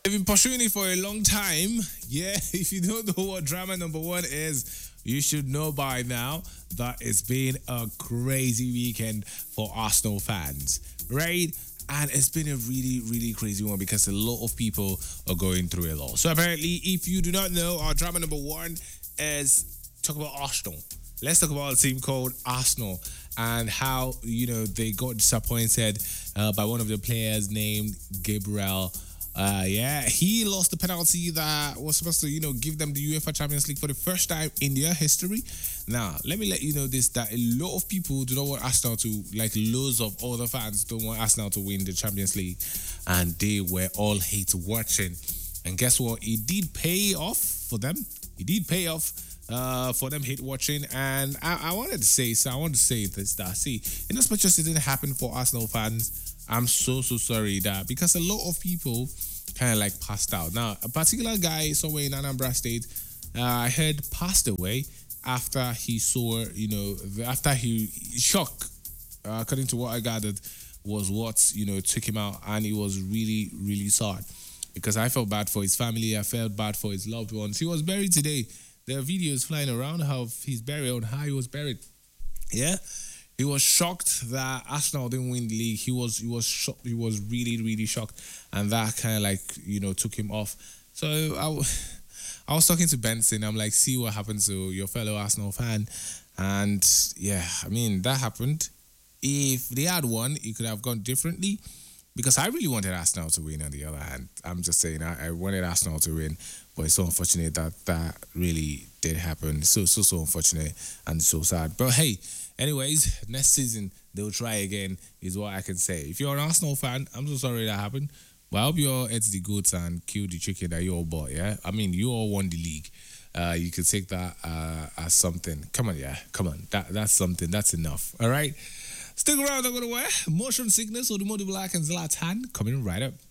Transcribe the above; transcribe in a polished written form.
I've been pursuing it for a long time. Yeah, if you don't know what drama number one is, you should know by now that it's been a crazy weekend for Arsenal fans, right? And it's been a really, really crazy one because a lot of people are going through a lot. So apparently, if you do not know, our drama number one is talk about Arsenal. Let's talk about a team called Arsenal and how they got disappointed by one of the players named Gabriel. Yeah, he lost the penalty that was supposed to, give them the UEFA Champions League for the first time in their history. Now, let me let you know this, that a lot of people do not want Arsenal to, like loads of other fans don't want Arsenal to win the Champions League. And they were all hate watching. And guess what? It did pay off for them. It did pay off for them hate watching. And I want to say this, that, see, in as much as it didn't happen for Arsenal fans, I'm so sorry that because a lot of people kind of like passed out. Now, a particular guy somewhere in Anambra State, I heard passed away after he saw, after he shock, according to what I gathered, was what, took him out. And it was really, really sad because I felt bad for his family. I felt bad for his loved ones. He was buried today. There are videos flying around of his burial and how he was buried. Yeah. He was shocked that Arsenal didn't win the league. He was shocked. He was really, really shocked. And that kind of like, took him off. So I was talking to Benson. I'm like, see what happened to your fellow Arsenal fan. And yeah, I mean, that happened. If they had won, it could have gone differently. Because I really wanted Arsenal to win on the other hand. I'm just saying, I wanted Arsenal to win. But it's so unfortunate that really did happen. So unfortunate and so sad. But hey, anyways, next season, they'll try again, is what I can say. If you're an Arsenal fan, I'm so sorry that happened. But I hope you all ate the goats and killed the chicken that you all bought, yeah? I mean, you all won the league. You could take that as something. Come on, yeah. Come on. That's something. That's enough. All right? Stick around. I'm going to wear Motion Sickness or the Modi Black and Zlatan coming right up.